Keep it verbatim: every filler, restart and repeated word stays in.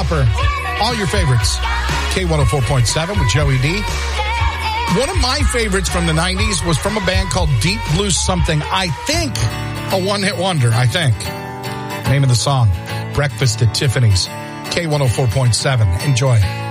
Topper. All your favorites. K one oh four point seven with Joey D. One of my favorites from the nineties was from a band called Deep Blue Something. I think a one-hit wonder, I think. Name of the song, Breakfast at Tiffany's. K one oh four point seven. Enjoy.